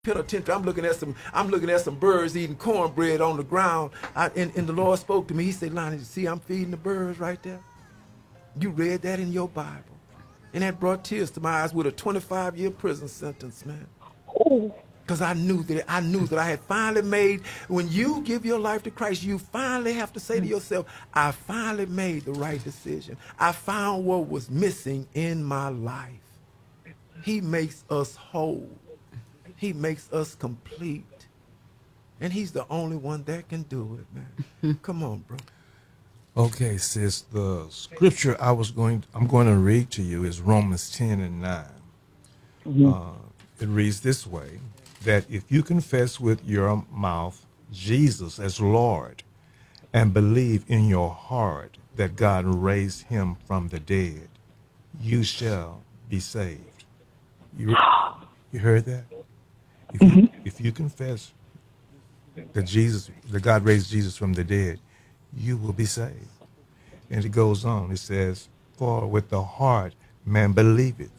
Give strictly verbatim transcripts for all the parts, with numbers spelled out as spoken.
penitentiary. I'm looking at some. I'm looking at some birds eating cornbread on the ground. I, and, and the Lord spoke to me. He said, "Lonnie, you see, I'm feeding the birds right there. You read that in your Bible, and that brought tears to my eyes with a twenty-five year prison sentence, man. Oh, Because I knew that I knew that I had finally made. When you give your life to Christ, you finally have to say to yourself, I finally made the right decision. I found what was missing in my life. He makes us whole. He makes us complete. And he's the only one that can do it, man. Come on, bro. Okay, sis, the scripture I was going, I'm going to read to you is Romans ten and nine. mm-hmm. Uh, it reads this way, that if you confess with your mouth Jesus as Lord and believe in your heart that God raised him from the dead, you shall be saved. You, you heard that? If you, if you confess that Jesus, that God raised Jesus from the dead, you will be saved. And it goes on. It says, for with the heart man believeth,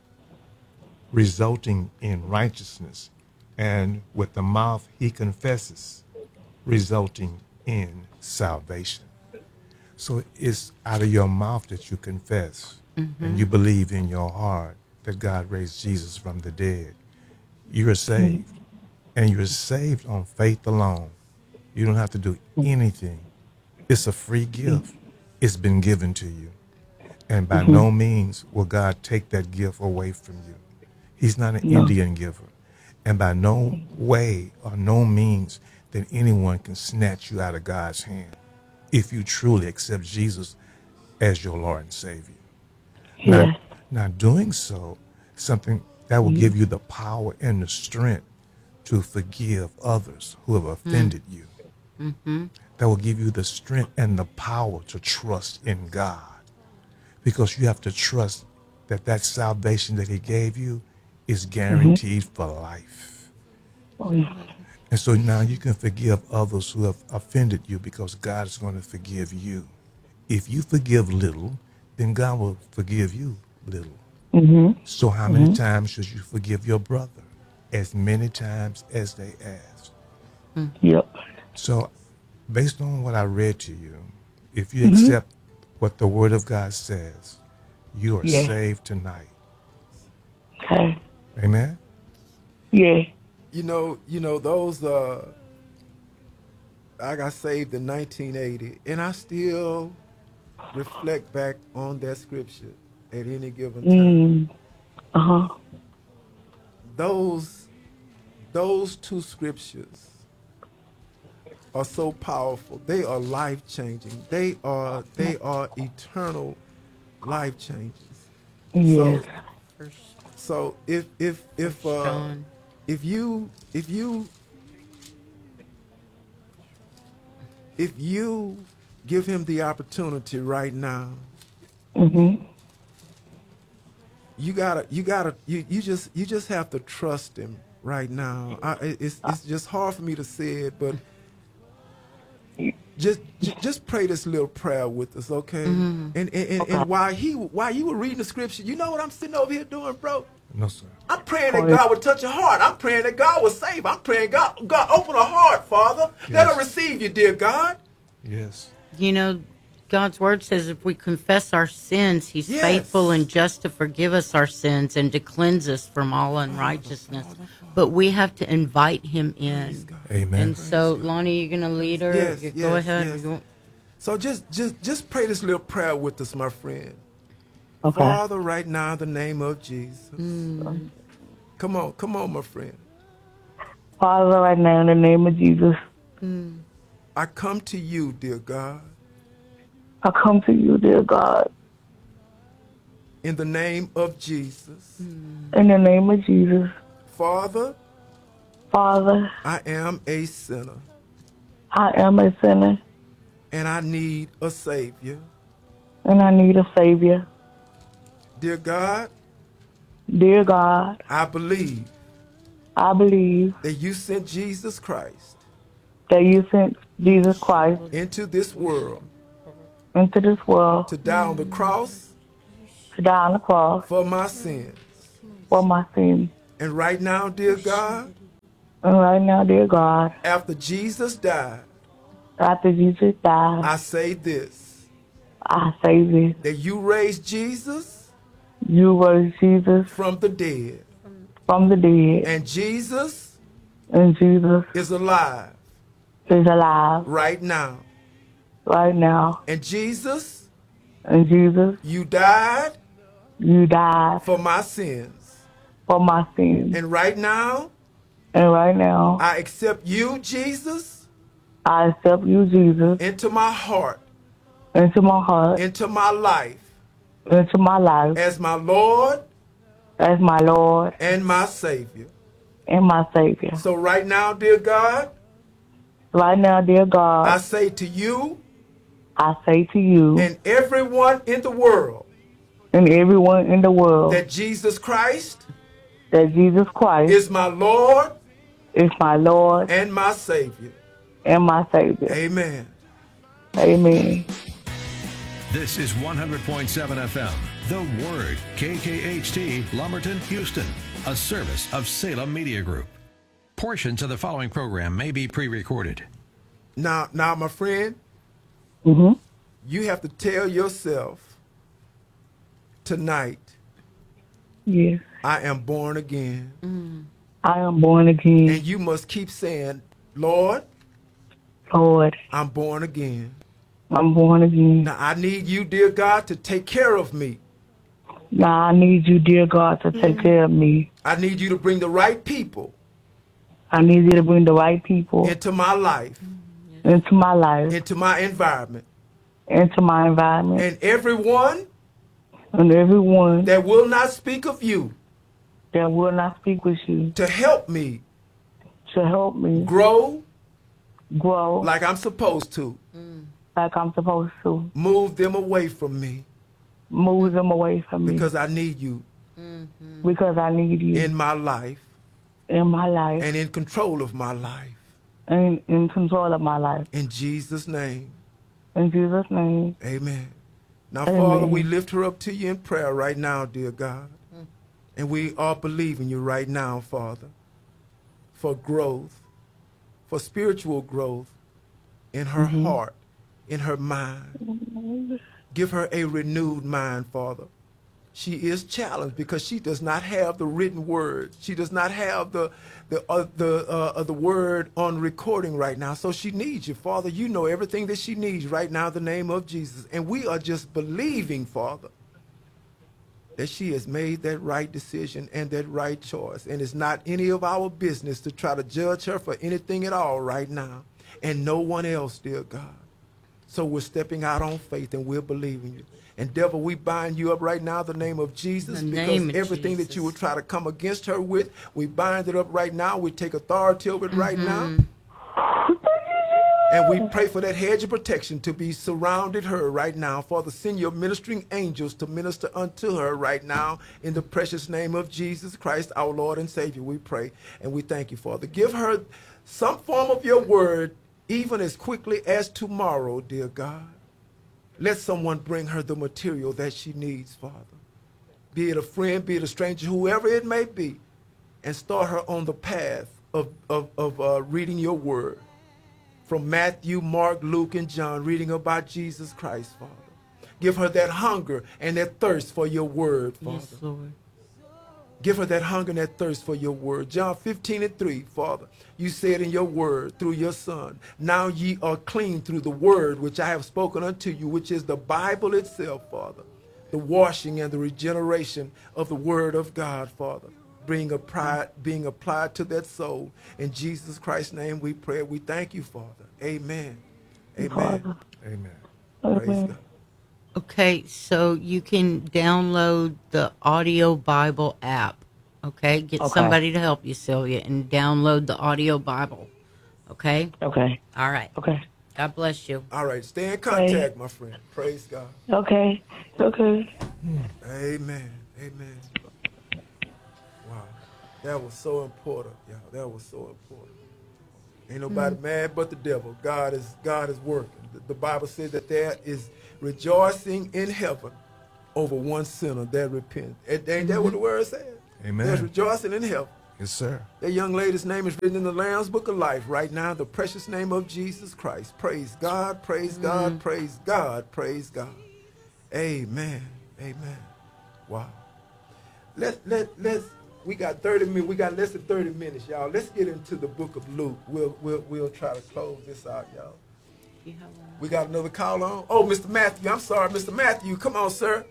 resulting in righteousness, and with the mouth he confesses, resulting in salvation. So it's out of your mouth that you confess, mm-hmm. and you believe in your heart that God raised Jesus from the dead. You are saved, mm-hmm. and you're saved on faith alone. You don't have to do anything. It's a free gift. It's been given to you. And by mm-hmm. no means will God take that gift away from you. He's not an no. Indian giver. And by no way or no means that anyone can snatch you out of God's hand if you truly accept Jesus as your Lord and Savior. Yeah. Now, now doing so, something that will mm-hmm. give you the power and the strength to forgive others who have offended mm. you. Mm-hmm. That will give you the strength and the power to trust in God. Because you have to trust that that salvation that he gave you is guaranteed mm-hmm. for life. Oh, yeah. And so now you can forgive others who have offended you because God is going to forgive you. If you forgive little, then God will forgive you little. Mm-hmm. So how mm-hmm. many times should you forgive your brother? As many times as they ask. Mm. Yep. So based on what I read to you, if you mm-hmm. accept what the Word of God says, you are yeah. saved tonight. Okay. Amen? Yeah. You know, you know, those, uh, I got saved in nineteen eighty, and I still reflect back on that scripture at any given time. Mm. Uh-huh. Those, those two scriptures are so powerful. They are life-changing. They are, they are eternal life changes. Yes. So, so if if if uh, if you if you if you give him the opportunity right now, mm-hmm. you gotta you gotta you, you just you just have to trust him right now. I, it's it's just hard for me to say it, but just just pray this little prayer with us, okay? Mm-hmm. And and, and, okay. and while he while you were reading the scripture, you know what I'm sitting over here doing, bro? No, sir. I'm praying that God would touch your heart. I'm praying that God would save. I'm praying God, God open her heart, Father. Yes. Let her receive you, dear God. Yes. You know, God's word says if we confess our sins, he's yes. faithful and just to forgive us our sins and to cleanse us from all unrighteousness. But we have to invite him in. Amen. And so, Lonnie, you're going to lead her? Yes, Go yes, ahead. Yes. So just, just, just pray this little prayer with us, my friend. Okay. Father, right now in the name of Jesus. Mm. Come on, come on, my friend. Father, right now in the name of Jesus. Mm. I come to you, dear God. I come to you, dear God. In the name of Jesus. Mm. In the name of Jesus. Father. Father. I am a sinner. I am a sinner. And I need a Savior. And I need a Savior. Dear God. Dear God. I believe. I believe. That you sent Jesus Christ. That you sent Jesus Christ. Into this world. Into this world. To die on the cross. To die on the cross. For my sins. For my sins. And right now, dear God. And right now, dear God, after Jesus died, after Jesus died, I say this, I say this. that you raised Jesus You raised Jesus from the dead, from the dead, and Jesus and Jesus is alive is alive right now. right now. And Jesus, And Jesus, you died you died for my sins. for my sins. And right now, And right now, I accept you, Jesus, I accept you, Jesus, into my heart, into my heart, into my life, into my life, as my Lord as my Lord and my Savior. and my Savior. So right now, dear God, Right now, dear I God, say to you I say to you and everyone in the world and everyone in the world that Jesus Christ that Jesus Christ is my Lord is my Lord and my Savior. and my Savior. Amen. Amen. This is one hundred point seven F M, The Word, K K H T, Lumberton, Houston, a service of Salem Media Group. Portions of the following program may be pre-recorded. Now, now, my friend, Mm-hmm. you have to tell yourself tonight, Yes. I am born again. I am born again. And you must keep saying, Lord, Lord, I'm born again. I'm born again. Now, I need you, dear God, to take care of me. Now I need you, dear God, to take care of me. I need you to bring the right people I need you to bring the right people into my life, into my life, into my environment, into my environment, and everyone and everyone that will not speak of you that will not speak with you to help me to help me grow grow like I'm supposed to. like I'm supposed to. Move them away from me Move them away from me because I need you because I need you in my life in my life and in control of my life. and in control of my life. In Jesus' name, In Jesus' name, amen. Now, Amen. Father, we lift her up to you in prayer right now, dear God. And we are believing you right now, Father, for growth, for spiritual growth in her heart, in her mind. Give her a renewed mind, Father. She is challenged because she does not have the written word. She does not have the the uh, the uh, uh, the word on recording right now. So she needs you, Father. You know everything that she needs right now in the name of Jesus. And we are just believing, Father, that she has made that right decision and that right choice. And it's not any of our business to try to judge her for anything at all right now. And no one else, dear God. So we're stepping out on faith and we're believing you. And devil, we bind you up right now in the name of Jesus, In the because name of everything Jesus. that you would try to come against her with, we bind it up right now. We take authority over it right now. And we pray for that hedge of protection to be surrounded her right now. Father, send your ministering angels to minister unto her right now in the precious name of Jesus Christ, our Lord and Savior, we pray. And we thank you, Father. Give her some form of your word even as quickly as tomorrow, dear God. Let someone bring her the material that she needs, Father. Be it a friend, be it a stranger, whoever it may be, and start her on the path of, of, of uh, reading your word. From Matthew, Mark, Luke, and John, reading about Jesus Christ, Father. Give her that hunger and that thirst for your word, Father. Yes, Lord. Give her that hunger and that thirst for your word. John fifteen and three, Father, you said in your word through your Son, now ye are clean through the word which I have spoken unto you, which is the Bible itself, Father. The washing and the regeneration of the word of God, Father, being applied, being applied to that soul. In Jesus Christ's name we pray. We thank you, Father. Amen. Amen. Father. Amen. Praise Amen. God. Okay, so you can download the Audio Bible app. Okay, get Okay. somebody to help you, Sylvia, and download the Audio Bible. Okay? Okay. All right. Okay. God bless you. All right, stay in contact, my friend. Praise God. Okay. Okay. Amen. Amen. Wow. That was so important, y'all. That was so important. Ain't nobody mad but the devil. God is God is working. The, the Bible says that there is rejoicing in heaven over one sinner that repents. Ain't ain't that what the word says? Amen. There's rejoicing in heaven Yes, sir. That young lady's name is written in the Lamb's Book of Life right now, the precious name of Jesus Christ. Praise God, praise mm. God, praise God, praise God. Amen, amen. Wow. Let, let, let's, we got thirty minutes, we got less than thirty minutes, y'all. Let's get into the book of Luke. We'll, we'll, we'll try to close this out, y'all. We got another call on. Oh, Mister Matthew, I'm sorry, Mister Matthew. Come on, sir.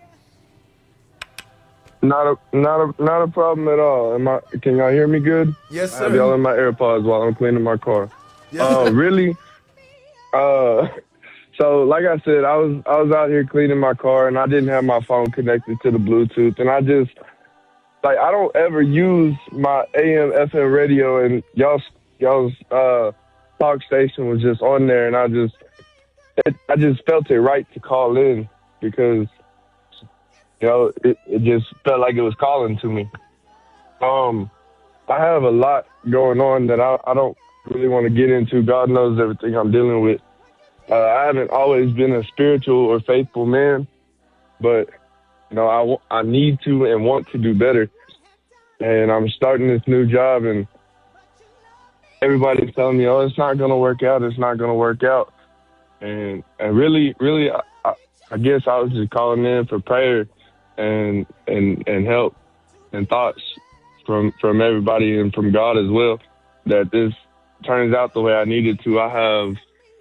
Not a not a not a problem at all. Am I? Can y'all hear me good? Yes, sir. I have y'all in my AirPods while I'm cleaning my car. Yes, uh, sir. Really? Uh, so like I said, I was I was out here cleaning my car and I didn't have my phone connected to the Bluetooth, and I just like I don't ever use my A M F M radio, and y'all's y'all's uh, talk station was just on there, and I just it, I just felt it right to call in because. You know, it, it just felt like it was calling to me. Um, I have a lot going on that I, I don't really want to get into. God knows everything I'm dealing with. Uh, I haven't always been a spiritual or faithful man, but, you know, I, I need to and want to do better. And I'm starting this new job, and everybody's telling me, oh, it's not going to work out. It's not going to work out. And, and really, really, I, I, I guess I was just calling in for prayer. And, and and help and thoughts from from everybody and from God as well, that this turns out the way I needed to. I have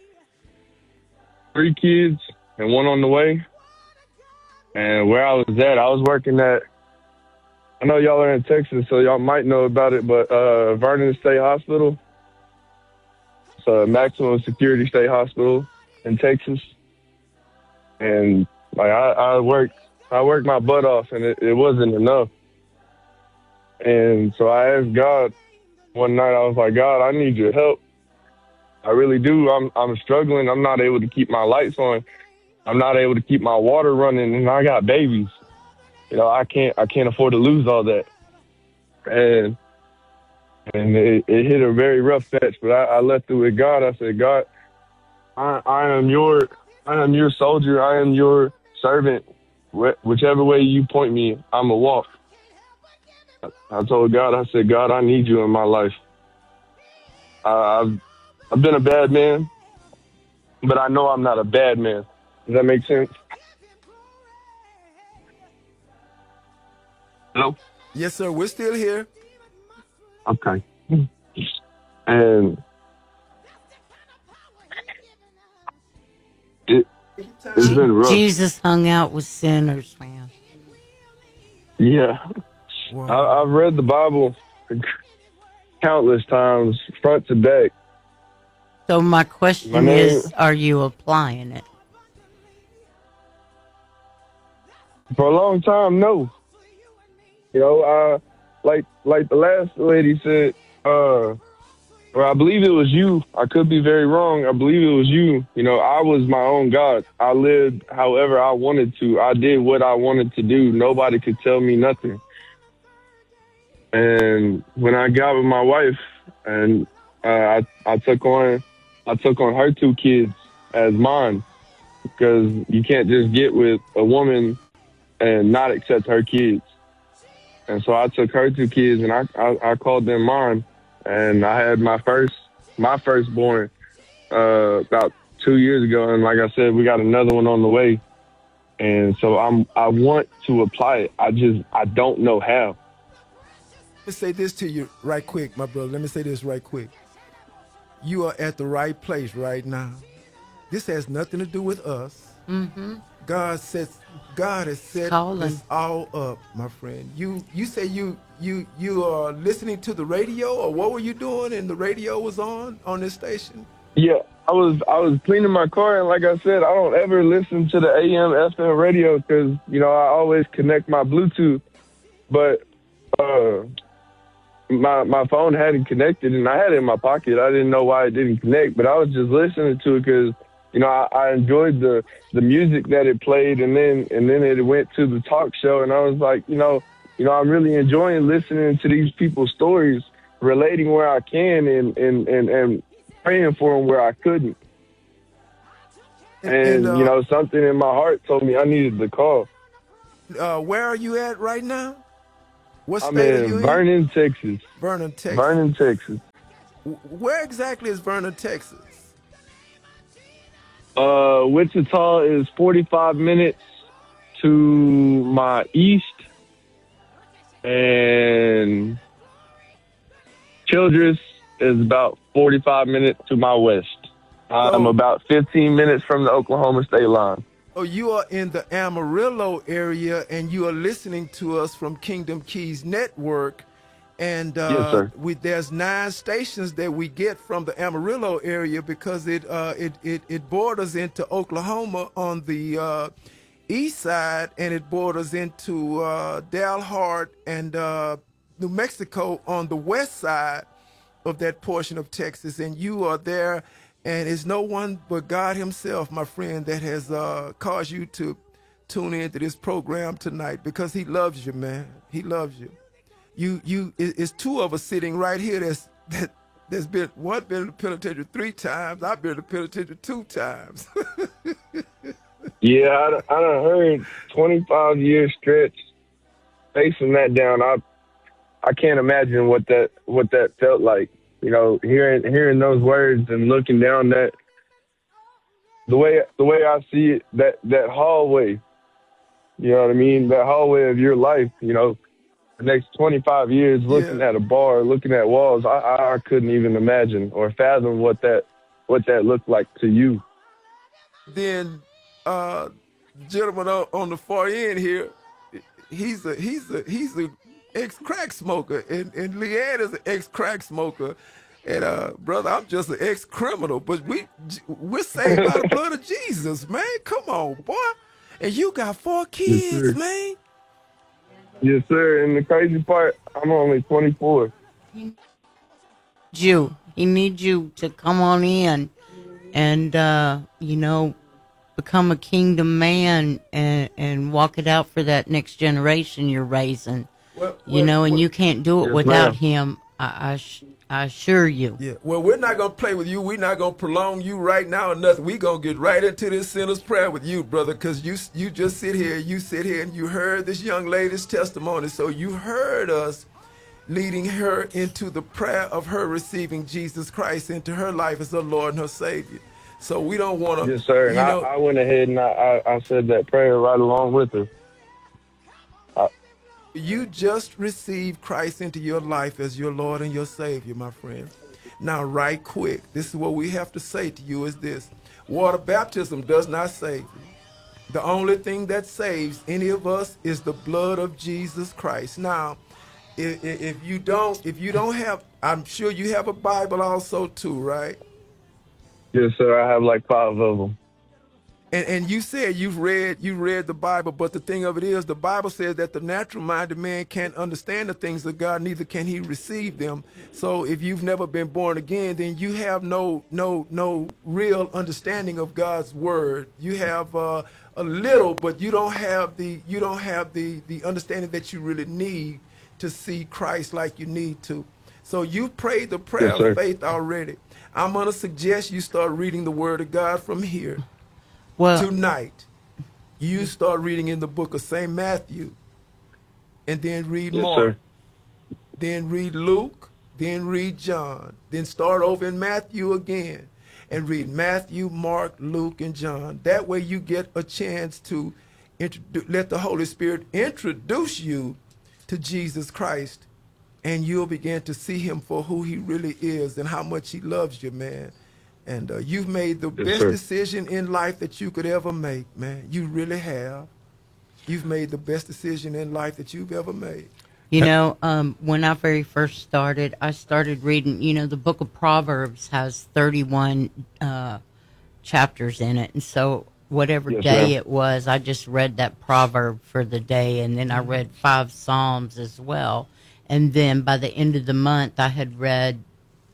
three kids and one on the way. And where I was at, I was working at, I know y'all are in Texas, so y'all might know about it, but uh, Vernon State Hospital. It's a maximum security state hospital in Texas. And like I, I worked I worked my butt off, and it, it wasn't enough. And so I asked God one night, I was like, God, I need your help. I really do. I'm I'm struggling. I'm not able to keep my lights on. I'm not able to keep my water running, and I got babies. You know, I can't I can't afford to lose all that. And and it, it hit a very rough patch, but I, I left it with God. I said, God, I, I am your I am your soldier. I am your servant. Whichever way you point me, I'm a walk. I told God, I said, God, I need you in my life. Uh, I've, I've been a bad man, but I know I'm not a bad man. Does that make sense? Hello? Yes, sir. We're still here. Okay. And it, it's been rough. Jesus hung out with sinners, man. Yeah. Wow. I, I've read the Bible countless times, front to back. So my question My name- is, are you applying it? For a long time, no. You know, uh, like like the last lady said, uh, or I believe it was you. I could be very wrong. I believe it was you. You know, I was my own God. I lived however I wanted to. I did what I wanted to do. Nobody could tell me nothing. And when I got with my wife, and uh, I I took on I took on her two kids as mine, because you can't just get with a woman and not accept her kids. And so I took her two kids and I, I, I called them mine. And I had my first, my firstborn uh, about two years ago. And like I said, we got another one on the way. And so I'm, I want to apply it. I just, I don't know how. Let me say this to you right quick, my brother. Let me say this right quick. You are at the right place right now. This has nothing to do with us. Mm-hmm. God sets, God has set Calling. this all up, my friend. You you say you you you are listening to the radio, or what were you doing? And the radio was on on this station. Yeah, I was I was cleaning my car, and like I said, I don't ever listen to the A M F M radio because you know I always connect my Bluetooth, but uh, my my phone hadn't connected, and I had it in my pocket. I didn't know why it didn't connect, but I was just listening to it because you know I, I enjoyed the the music that it played, and then and then it went to the talk show, and I was like, you know, you know, I'm really enjoying listening to these people's stories, relating where I can, and and and, and praying for them where I couldn't. And, and uh, you know, something in my heart told me I needed to call. Uh, where are you at right now? What I'm state are you in in? Vernon, Texas. Vernon, Texas. Vernon, Texas. Where exactly is Vernon, Texas? Uh, Wichita is forty-five minutes to my east, and Childress is about forty-five minutes to my west. I'm So- about fifteen minutes from the Oklahoma state line. Oh, you are in the Amarillo area, and you are listening to us from Kingdom Keys Network. And uh, Yes, sir. we, there's nine stations that we get from the Amarillo area because it uh, it, it it borders into Oklahoma on the uh, east side, and it borders into uh, Dalhart and uh, New Mexico on the west side of that portion of Texas. And you are there, and it's no one but God Himself, my friend, that has uh, caused you to tune into this program tonight because He loves you, man. He loves you. You, you, it- it's two of us sitting right here. That's that. There's been one been in the penitentiary three times. I've been in the penitentiary two times. Yeah, I, done- I done heard twenty-five year stretch facing that down. I I can't imagine what that what that felt like. You know, hearing hearing those words and looking down that the way the way I see it, that that hallway. You know what I mean? That hallway of your life. You know, the next twenty-five years, looking Yeah. at a bar, looking at walls. I, I I couldn't even imagine or fathom what that what that looked like to you. Then, uh, gentleman on, on the far end here, he's a he's a he's a ex crack smoker, and and Leanne is an ex crack smoker, and uh, brother, I'm just an ex criminal. But we we're saved by the blood of Jesus, man. Come on, boy. And you got four kids, sir. man. Yes, sir. And the crazy part, I'm only twenty-four. You, he needs you to come on in and, uh, you know, become a kingdom man and, and walk it out for that next generation you're raising. Well, You well, know, and well, you can't do it Yes, without ma'am. him. I, I, sh- I assure you. Yeah, well, we're not going to play with you. We're not going to prolong you right now or nothing. We're going to get right into this sinner's prayer with you, brother, because you you just sit here, you sit here, and you heard this young lady's testimony. So you heard us leading her into the prayer of her receiving Jesus Christ into her life as her Lord and her Savior. So we don't want to, Yes, sir. And you know, I, I went ahead and I, I, I said that prayer right along with her. you just received Christ into your life as your Lord and your Savior, my friend. Now, right quick, this is what we have to say to you is this. Water baptism does not save you. The only thing that saves any of us is the blood of Jesus Christ. Now, if, if you don't, if you don't have, I'm sure you have a Bible also too, right? Yes, sir. I have like five of them. And and you said you've read you read the Bible, but the thing of it is, the Bible says that the natural-minded man can't understand the things of God, neither can he receive them. So if you've never been born again, then you have no no no real understanding of God's word. You have uh, a little, but you don't have the you don't have the the understanding that you really need to see Christ like you need to. So you prayed the prayer Yes, sir. of faith already. I'm gonna suggest you start reading the Word of God from here. Well, Tonight, you start reading in the book of Saint Matthew, and then read Yes, Mark, sir. then read Luke, then read John, then start over in Matthew again, and read Matthew, Mark, Luke, and John. That way you get a chance to introdu- let the Holy Spirit introduce you to Jesus Christ, and you'll begin to see him for who he really is and how much he loves you, man. And uh, you've made the Yes, best sir. decision in life that you could ever make, man. You really have. You've made the best decision in life that you've ever made. you know, um, when I very first started, I started reading, you know, the book of Proverbs has thirty-one uh, chapters in it. And so whatever Yes, day ma'am. it was, I just read that proverb for the day. And then I read five Psalms as well. And then by the end of the month, I had read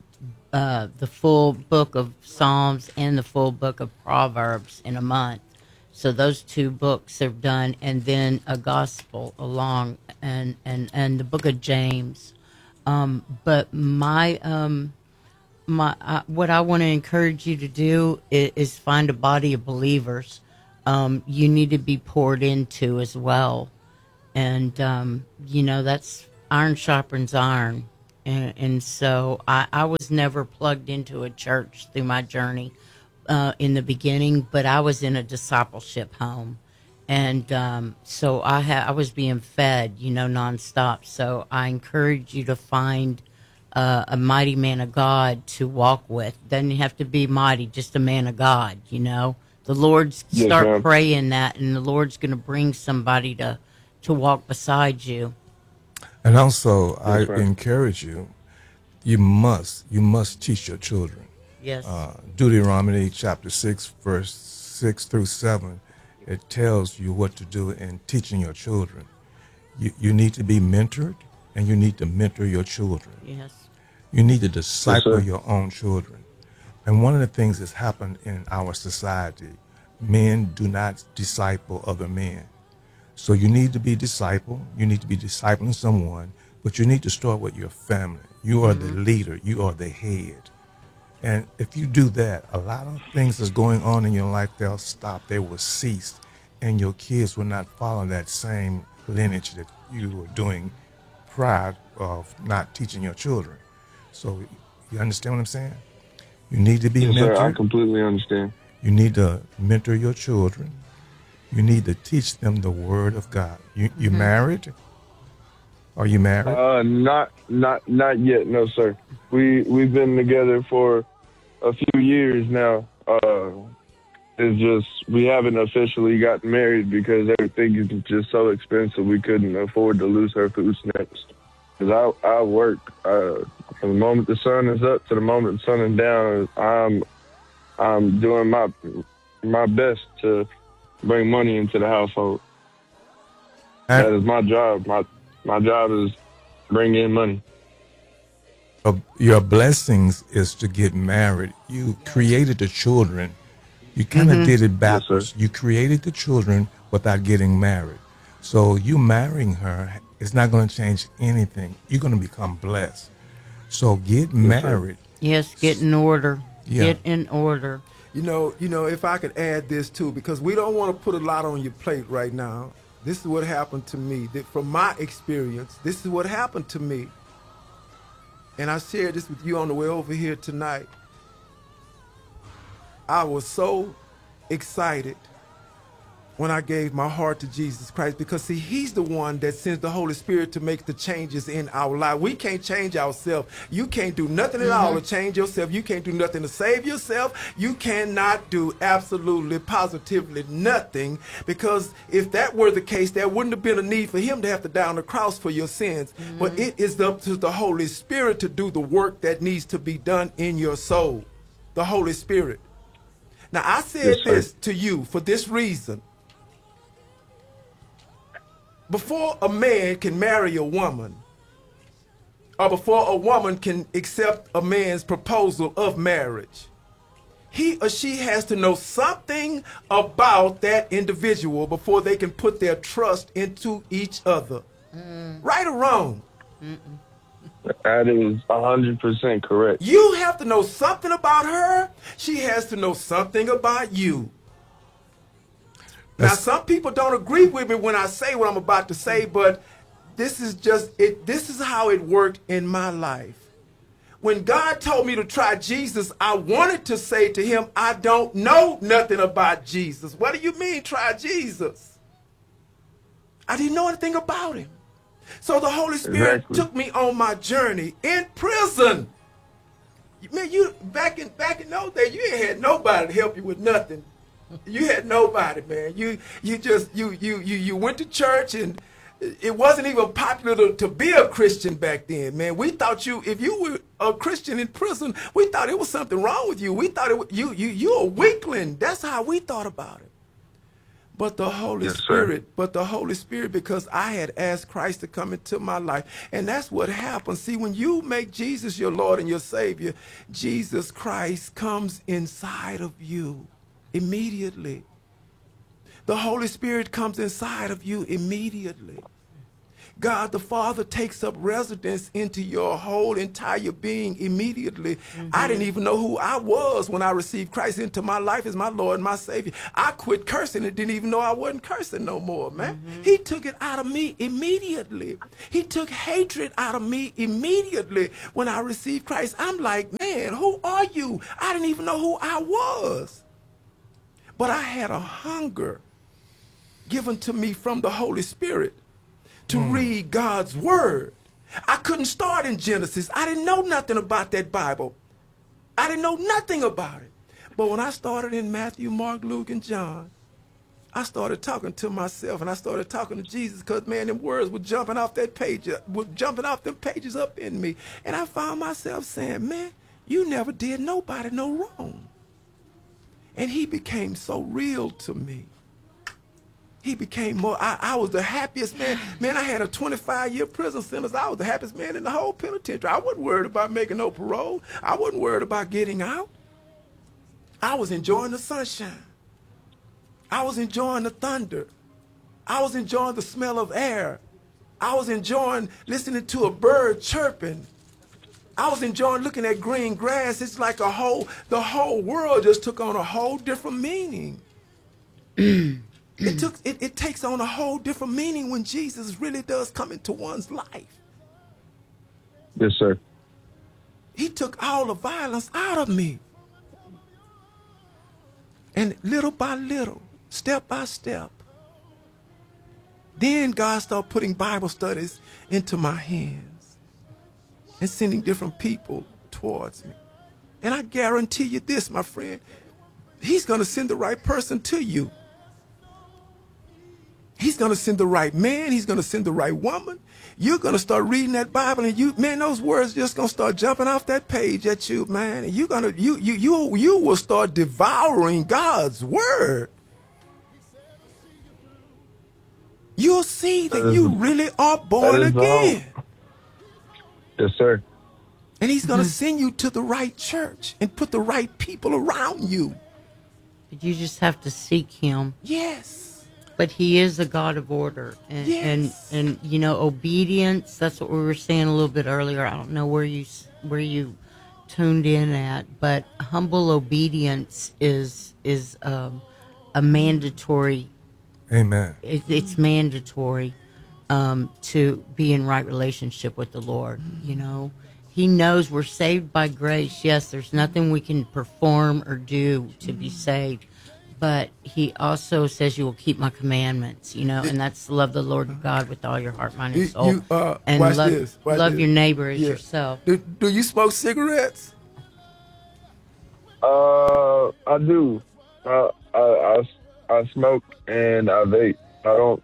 uh, the full book of Psalms and the full book of Proverbs in a month. So those two books are done, and then a gospel along, and and and the book of James. Um, but my um, my uh, what I want to encourage you to do is, is find a body of believers. Um, you need to be poured into as well, and um, you know that's iron sharpens iron. And, and so I, I was never plugged into a church through my journey uh, in the beginning, but I was in a discipleship home. And um, so I, ha- I was being fed, you know, nonstop. So I encourage you to find uh, a mighty man of God to walk with. Doesn't have to be mighty, just a man of God, you know. The Lord's Yes, start ma'am. praying that, and the Lord's going to bring somebody to, to walk beside you. And also, I That's right. encourage you, you must, you must teach your children. Yes. Uh, Deuteronomy chapter six, verse six through seven, it tells you what to do in teaching your children. You, you need to be mentored, and you need to mentor your children. Yes. You need to disciple sir. your own children. And one of the things that's happened in our society, men do not disciple other men. So you need to be disciple. You need to be discipling someone, but you need to start with your family. You are the leader. You are the head. And if you do that, a lot of things that's going on in your life, they'll stop. They will cease. And your kids will not follow that same lineage that you were doing prior of not teaching your children. So you understand what I'm saying? You need to be Yes, sir. I mentored. completely understand. You need to mentor your children. You need to teach them the word of God. You you married? Are you married? Uh, not, not, not yet. No, sir. We we've been together for a few years now. Uh, it's just we haven't officially gotten married because everything is just so expensive. We couldn't afford to lose her food stamps. Cause I I work uh, from the moment the sun is up to the moment the sun is down. I'm I'm doing my my best to bring money into the household. And- That is my job. My my job is bring in money. Uh, your blessings is to get married. You created the children. You kind of did it backwards. You created the children without getting married. So you marrying her is not going to change anything. You're going to become blessed. So get married. Yes, get in order. Yeah. Get in order. You know, you know, if I could add this too, because we don't want to put a lot on your plate right now. This is what happened to me. That from my experience, this is what happened to me. And I shared this with you on the way over here tonight. I was so excited when I gave my heart to Jesus Christ because, see, he's the one that sends the Holy Spirit to make the changes in our life. We can't change ourselves. You can't do nothing at all to change yourself. You can't do nothing to save yourself. You cannot do absolutely, positively nothing, because if that were the case, there wouldn't have been a need for him to have to die on the cross for your sins. But it is up to the Holy Spirit to do the work that needs to be done in your soul. The Holy Spirit. Now, I said Yes, sir. this to you for this reason. Before a man can marry a woman, or before a woman can accept a man's proposal of marriage, he or she has to know something about that individual before they can put their trust into each other. Right or wrong? That is one hundred percent correct. You have to know something about her. She has to know something about you. Now, That's- some people don't agree with me when I say what I'm about to say, but this is just it. This is how it worked in my life. When God told me to try Jesus, I wanted to say to him, I don't know nothing about Jesus. What do you mean, try Jesus? I didn't know anything about him. So the Holy Spirit Exactly. took me on my journey in prison. Man, you back in back in those days, you ain't had nobody to help you with nothing. You had nobody, man. You you just you you you you went to church, and it wasn't even popular to, to be a Christian back then, man. We thought you, if you were a Christian in prison, we thought it was something wrong with you. We thought it was, you you you a weakling. That's how we thought about it. But the Holy Yes, sir. Spirit, but the Holy Spirit, because I had asked Christ to come into my life. And that's what happens. See, when you make Jesus your Lord and your Savior, Jesus Christ comes inside of you immediately. The Holy Spirit comes inside of you immediately. God the Father takes up residence into your whole entire being immediately. Mm-hmm. I didn't even know who I was when I received Christ into my life as my Lord and my Savior. I quit cursing and didn't even know I wasn't cursing no more, man. Mm-hmm. He took it out of me immediately. He took hatred out of me immediately when I received Christ. I'm like, man, who are you? I didn't even know who I was. But I had a hunger given to me from the Holy Spirit to mm. read God's word. I couldn't start in Genesis. I didn't know nothing about that Bible. I didn't know nothing about it. But when I started in Matthew, Mark, Luke, and John, I started talking to myself and I started talking to Jesus because, man, them words were jumping off that page, were jumping off them pages up in me. And I found myself saying, man, you never did nobody no wrong. And he became so real to me. He became more, I, I was the happiest man. Man, I had a twenty-five year prison sentence. I was the happiest man in the whole penitentiary. I wasn't worried about making no parole. I wasn't worried about getting out. I was enjoying the sunshine. I was enjoying the thunder. I was enjoying the smell of air. I was enjoying listening to a bird chirping. I was enjoying looking at green grass. It's like a whole, the whole world just took on a whole different meaning. It took, it, it takes on a whole different meaning when Jesus really does come into one's life. Yes, sir. He took all the violence out of me. And little by little, step by step, then God started putting Bible studies into my hands and sending different people towards me. And I guarantee you this, my friend, he's going to send the right person to you. He's going to send the right man. He's going to send the right woman. You're going to start reading that Bible and you, man, those words just going to start jumping off that page at you, man. And you're going to, you, you, you, you will start devouring God's word. You'll see that you really are born again. All. Yes, sir. And he's going to send you to the right church and put the right people around you. But you just have to seek him. Yes. But he is a God of order. And, yes. and, and, you know, obedience, that's what we were saying a little bit earlier. I don't know where you where you tuned in at, but humble obedience is is um, a mandatory. Amen. It, it's mandatory um, to be in right relationship with the Lord, you know. He knows we're saved by grace. Yes, there's nothing we can perform or do to be saved. But he also says you will keep my commandments, you know, and that's love the Lord God with all your heart, mind, and soul. You, uh, and watch love, this, watch love this. your neighbor as yeah. yourself. Do, do you smoke cigarettes? Uh, I do. Uh, I, I, I smoke and I vape. I don't.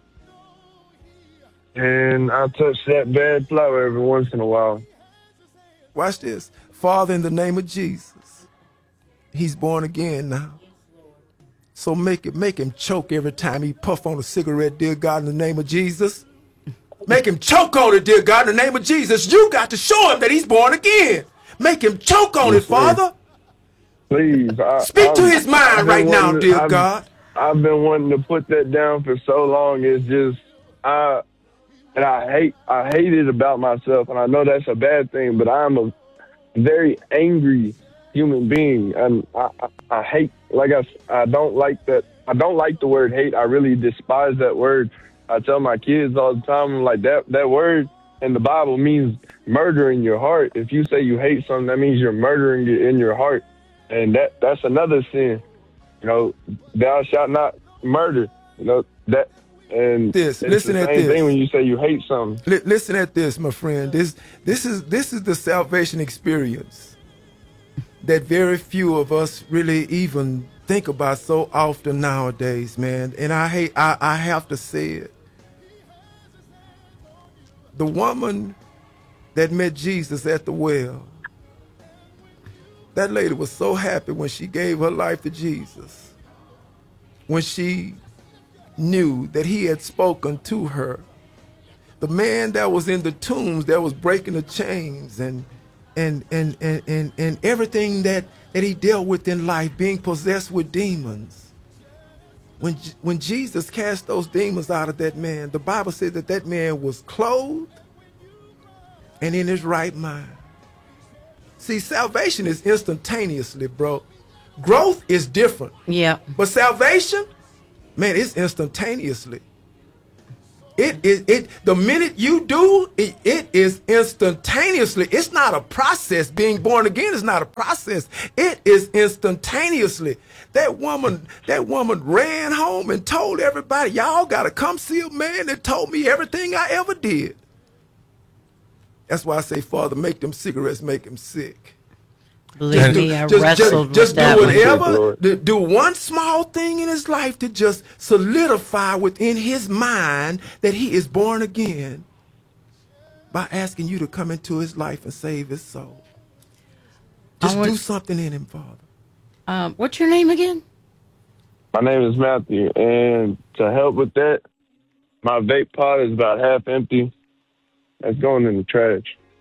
And I touch that bad flower every once in a while. Watch this. Father, in the name of Jesus, he's born again now. So make it, make him choke every time he puff on a cigarette, dear God, in the name of Jesus. Make him choke on it, dear God, in the name of Jesus. You got to show him that he's born again. Make him choke on Yes, it, Father. Please. I, Speak I've, to his mind I've right now, to, dear I've, God. I've been wanting to put that down for so long. It's just, I, and I hate, I hate it about myself. And I know that's a bad thing, but I'm a very angry human being. And I, I, I hate, like I, I don't like that. I don't like the word hate. I really despise that word. I tell my kids all the time, I'm like, that, that word in the Bible means murder in your heart. If you say you hate something, that means you're murdering it in your heart. And that, that's another sin. You know, thou shalt not murder. You know, that, and this, it's listen the at same this. thing when you say you hate something. L- listen at this, my friend. This, this is, this is the salvation experience that very few of us really even think about so often nowadays, man. And I hate, I, I have to say it. The woman that met Jesus at the well, that lady was so happy when she gave her life to Jesus, when she knew that he had spoken to her. The man that was in the tombs that was breaking the chains and and and and and, and everything that, that he dealt with in life, being possessed with demons. When, when Jesus cast those demons out of that man, the Bible said that that man was clothed and in his right mind. See, salvation is instantaneously, bro. Growth is different. Yeah. But salvation, man, it's instantaneously. It is it, the minute you do, it, it is instantaneously. It's not a process. Being born again is not a process. It is instantaneously. That woman, that woman ran home and told everybody, y'all gotta come see a man that told me everything I ever did. That's why I say, Father, make them cigarettes make him sick. Believe Just me, do- I just, wrestled just, just with that do one. whatever, Lord. do, do one small thing in his life to just solidify within his mind that he is born again by asking you to come into his life and save his soul. Just I want- do something in him, Father. Um, what's your name again? My name is Matthew, and to help with that, my vape pod is about half empty. That's going in the trash.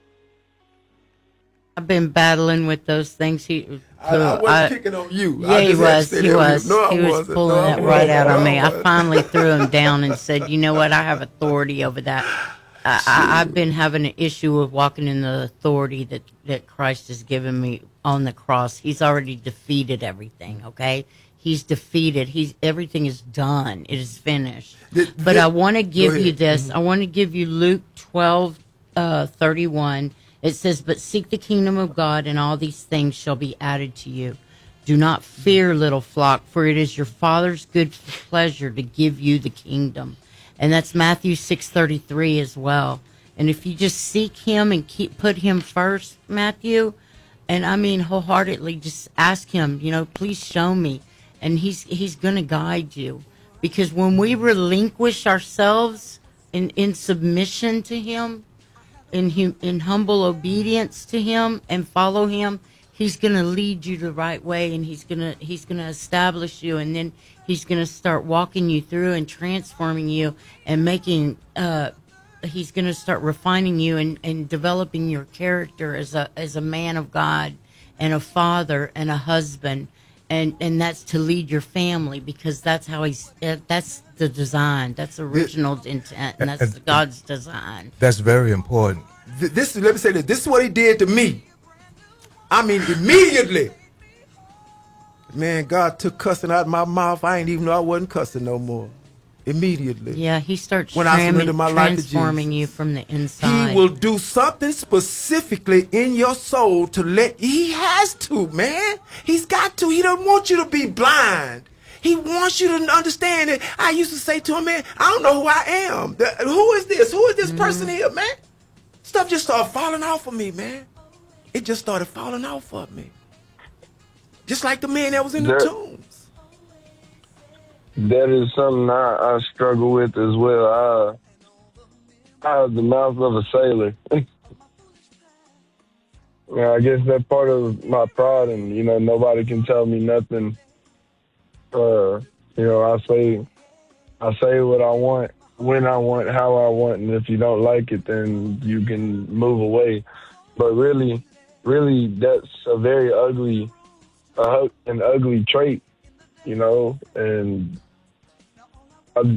I've been battling with those things. He, I, I wasn't I- picking on you. Yeah, I he just had to was. say He that on you. was. No, I he was wasn't. pulling No, I that right out wasn't. on me. No, I wasn't. finally threw him down and said, "You know what? I have authority over that." I, I, I've been having an issue with walking in the authority that that Christ has given me on the cross. He's already defeated everything. Okay, He's defeated. He's everything is done. It is finished. Th- But th- I want to give go you ahead. this. Mhm. I want to give you Luke twelve, uh, thirty-one. It says, "But seek the kingdom of God, and all these things shall be added to you. Do not fear, little flock, for it is your Father's good pleasure to give you the kingdom." And that's Matthew six thirty-three as well. And if you just seek Him and keep put Him first, Matthew, and I mean wholeheartedly, just ask Him, you know, please show me, and He's He's going to guide you. Because when we relinquish ourselves in in submission to Him, in hum, in humble obedience to Him, and follow Him, He's going to lead you the right way, and He's going to He's going to establish you, and then He's going to start walking you through and transforming you and making. Uh, he's going to start refining you and, and developing your character as a as a man of God, and a father and a husband, and and that's to lead your family, because that's how He's. Uh, that's the design. That's the original intent, and that's God's design. That's very important. Th- This let me say this. This is what He did to me. I mean, immediately. Man, God took cussing out of my mouth. I ain't even know I wasn't cussing no more. Immediately. Yeah, He starts When I tram- surrender my life to transforming Jesus, you from the inside. He will do something specifically in your soul to let. He has to, man. He's got to. He doesn't want you to be blind. He wants you to understand it. I used to say to him, man, I don't know who I am. The- who is this? Who is this person here, man? Stuff just started falling off of me, man. It just started falling off of me. Just like the man that was in the That- tombs. That is something I, I struggle with as well. I, I have the mouth of a sailor. Yeah, I guess that's part of my pride, and you know, nobody can tell me nothing. Uh, you know, I say, I say what I want, when I want, how I want, and if you don't like it, then you can move away. But really, really, that's a very ugly, uh, an ugly trait, you know. And I'm,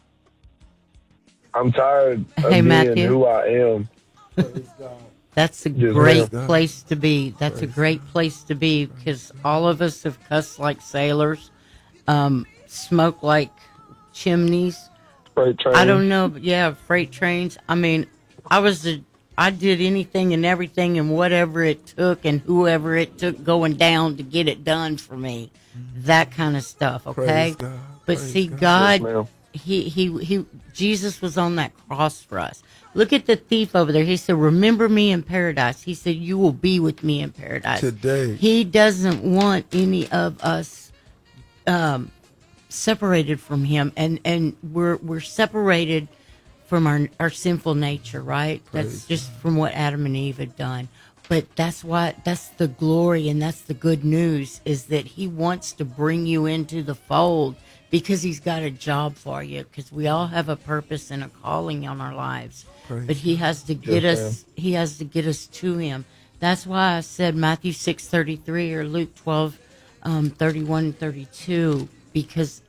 I'm tired of Hey, being Matthew. who I am. That's a Yes, great ma'am. place to be. That's a great place to be, because all of us have cussed like sailors, um, smoke like chimneys. Freight train. I don't know, but yeah, freight trains. I mean, I was a, I did anything and everything and whatever it took and whoever it took going down to get it done for me. That kind of stuff, okay? Praise God. But Praise see, God. God, Yes, ma'am. he, he, he, Jesus was on that cross for us. Look at the thief over there. He said, "Remember me in paradise." He said, "You will be with me in paradise." Today. He doesn't want any of us um, separated from Him, and, and we're we're separated from our our sinful nature, right? That's just from what Adam and Eve had done. But that's why that's the glory, and that's the good news, is that He wants to bring you into the fold, because He's got a job for you, because we all have a purpose and a calling on our lives. Praise But He has to get Yes, us He has to get us to Him. That's why I said Matthew six thirty three or Luke twelve, um, thirty one and thirty two, because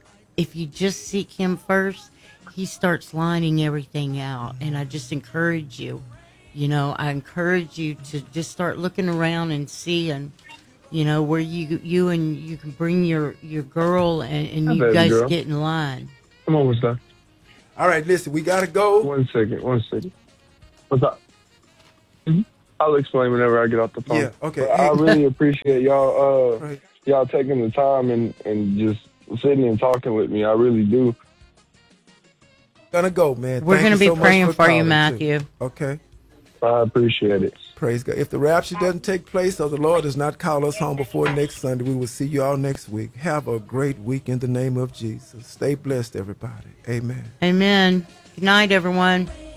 if you just seek him first, he starts lining everything out. And I just encourage you, you know, I encourage you to just start looking around and seeing, you know, where you you and you can bring your, your girl and, and Hi, you baby guys girl. get in line. Come on, what's up? All right, listen, we got to go. One second, one second. What's up? Mm-hmm. I'll explain whenever I get off the phone. Yeah, okay. But I really appreciate y'all uh, Right. y'all taking the time and, and just sitting and talking with me. I really do. Gonna go, man. We're Thank going to you be so much praying for, calling, you, too. Matthew. Okay. I appreciate it. Praise God. If the rapture doesn't take place or the Lord does not call us home before next Sunday, we will see you all next week. Have a great week in the name of Jesus. Stay blessed, everybody. Amen. Amen. Good night, everyone.